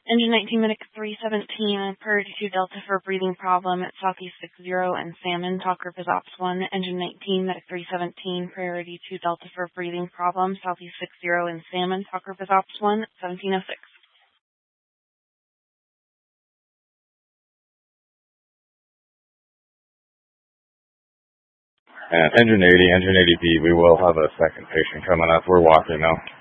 Engine 19 Medic 317, priority 2 Delta for breathing problem at Southeast 60 and Salmon, talk group is Ops 1. Engine 19 Medic 317, priority 2 Delta for breathing problem, Southeast 60 and Salmon, talk group is Ops 1, 1706. And Engine 80B, we will have a second patient coming up. We're walking now.